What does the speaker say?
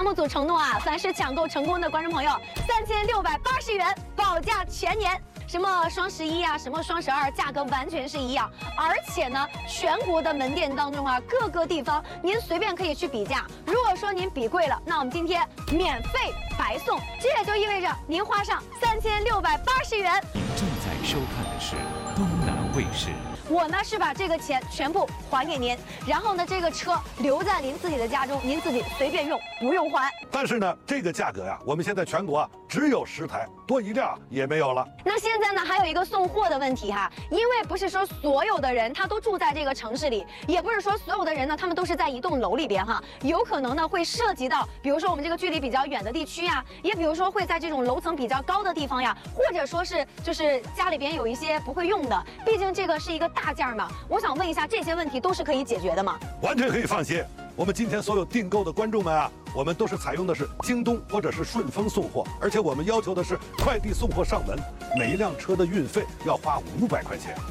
目组承诺啊，凡是抢购成功的观众朋友，3680元保价全年。什么双11啊，什么双12，价格完全是一样。而且呢，全国的门店当中啊，各个地方您随便可以去比价。如果说您比贵了，那我们今天免费白送，这也就意味着您花上3680元。 您正在收看的是东南卫视。 我呢是把这个钱全部还给您，然后呢这个车留在您自己的家中，您自己随便用，不用还。 但是呢，这个价格呀，我们现在全国只有10台，多一辆也没有了。 那现在呢还有一个送货的问题哈，因为不是说所有的人他都住在这个城市里，也不是说所有的人呢他们都是在一栋楼里边哈，有可能呢会涉及到，比如说我们这个距离比较远的地区呀，也比如说会在这种楼层比较高的地方呀，或者说是就是家里边有一些不会用的，毕竟这个是一个大件嘛。我想问一下，这些问题都是可以解决的吗？ 完全可以放心。我们今天所有订购的观众们啊，我们都是采用的是京东或者是顺丰送货，而且我们要求的是快递送货上门，每一辆车的运费要花500块钱。